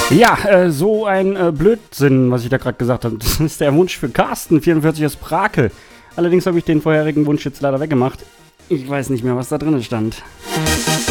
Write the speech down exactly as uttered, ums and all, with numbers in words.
Ja, äh, so ein äh, Blödsinn, was ich da gerade gesagt habe. Das ist der Wunsch für Carsten, vierundvierzig aus Brakel. Allerdings habe ich den vorherigen Wunsch jetzt leider weggemacht. Ich weiß nicht mehr, was da drin stand.